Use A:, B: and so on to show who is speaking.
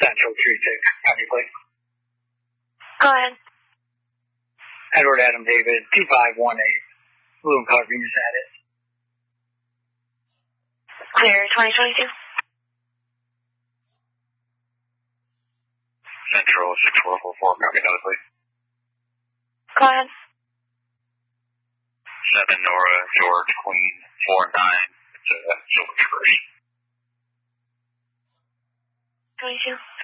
A: Central 36, copy, please.
B: Go ahead.
A: Edward Adam David, 2518. Blue and color green status.
B: Clear 2022.
A: Central 6444, copy, another, please.
B: Go ahead.
A: 7 Nora, George, Queen, 49. It's a silver traverse.
B: 22.